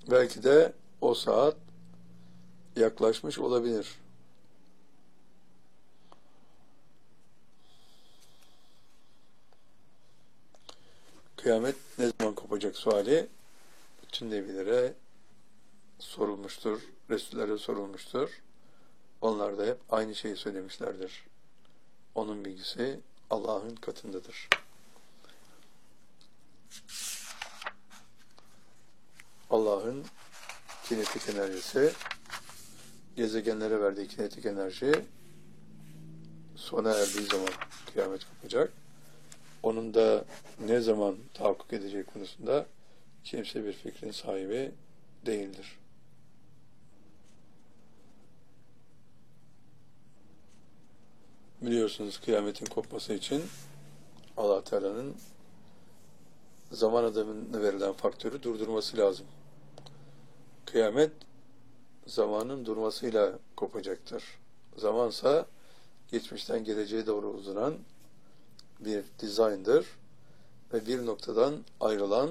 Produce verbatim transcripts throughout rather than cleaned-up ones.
Belki de o saat yaklaşmış olabilir. Kıyamet ne zaman kopacak suali bütün nebilere sorulmuştur, Resullere sorulmuştur. Onlar da hep aynı şeyi söylemişlerdir. Onun bilgisi Allah'ın katındadır. Allah'ın kinetik enerjisi, gezegenlere verdiği kinetik enerji sona erdiği zaman kıyamet kopacak. Onun da ne zaman tahakkuk edeceği konusunda kimse bir fikrin sahibi değildir. Biliyorsunuz kıyametin kopması için Allah Teala'nın zaman adamına verilen faktörü durdurması lazım. Kıyamet zamanın durmasıyla kopacaktır. Zamansa geçmişten geleceğe doğru uzanan bir dizayndır ve bir noktadan ayrılan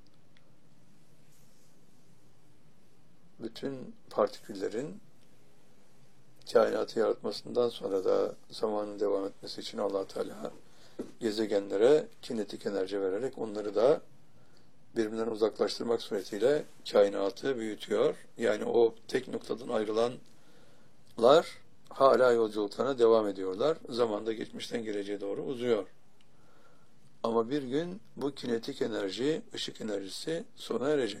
bütün partiküllerin kainatı yaratmasından sonra da zamanın devam etmesi için Allah Teala gezegenlere kinetik enerji vererek onları da birbirinden uzaklaştırmak suretiyle kainatı büyütüyor. Yani o tek noktadan ayrılanlar hala yolculuklarına devam ediyorlar. Zamanda geçmişten geleceğe doğru uzuyor. Ama bir gün bu kinetik enerji, ışık enerjisi sona erecek.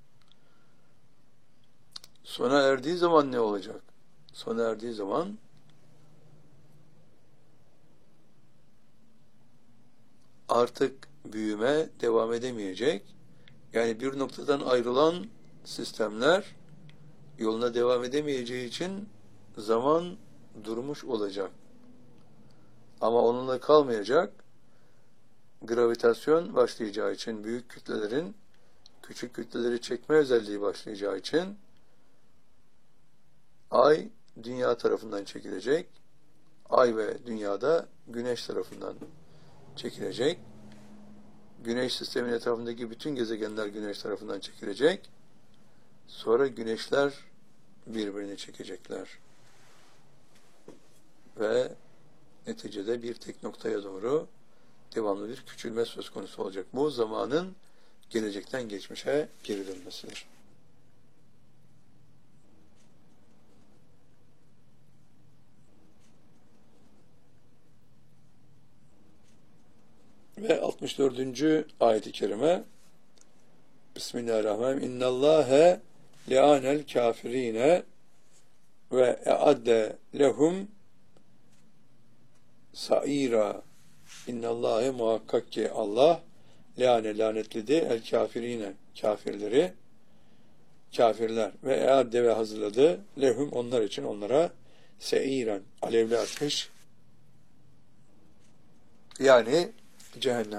Sona erdiği zaman ne olacak? Sona erdiği zaman artık büyüme devam edemeyecek. Yani bir noktadan ayrılan sistemler yoluna devam edemeyeceği için zaman durmuş olacak. Ama onunla kalmayacak. Gravitasyon başlayacağı için büyük kütlelerin küçük kütleleri çekme özelliği başlayacağı için Ay Dünya tarafından çekilecek. Ay ve Dünya da Güneş tarafından çekilecek. Güneş sistemin etrafındaki bütün gezegenler Güneş tarafından çekilecek. Sonra güneşler birbirini çekecekler. Ve neticede bir tek noktaya doğru devamlı bir küçülme söz konusu olacak. Bu zamanın gelecekten geçmişe geri dönmesidir. Ve altmış dördüncü ayet-i kerime Bismillahirrahmanirrahim. İnnallâhe le'ânel kâfirîne ve e'adde lehum sa'îrâ. İnnallâhe muhakkak ki Allah le'âne lanetledi el kâfirîne kafirleri kafirler ve e'adde ve hazırladı lehum onlar için onlara se'iren alevli ateş yani cehennem.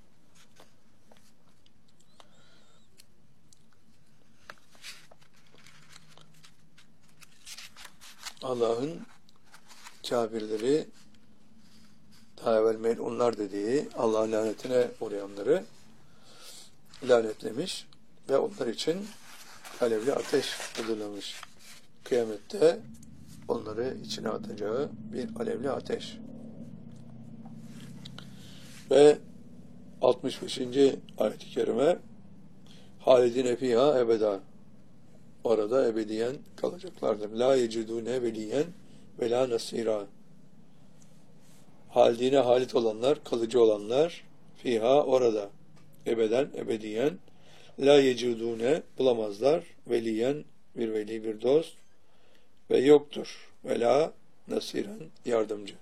Allah'ın kafirleri daha evvel melunlar dediği Allah'ın lanetine uğrayanları lanetlemiş ve onlar için alevli ateş hazırlamış. Kıyamette onları içine atacağı bir alevli ateş. Ve altmış beşinci ayet-i kerime halidine fîhâ ebedâ orada ebediyen kalacaklardır. La yecidûne veliyen ve la nasîrâ haldine halit olanlar, kalıcı olanlar fiha orada ebeden, ebediyen la yecidûne bulamazlar veliyen bir veli, bir dost ve yoktur ve la nasiren yardımcı.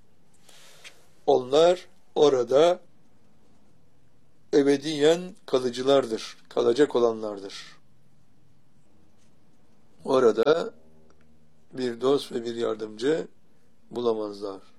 Onlar orada ebediyen kalıcılardır, kalacak olanlardır. Orada bir dost ve bir yardımcı bulamazlar.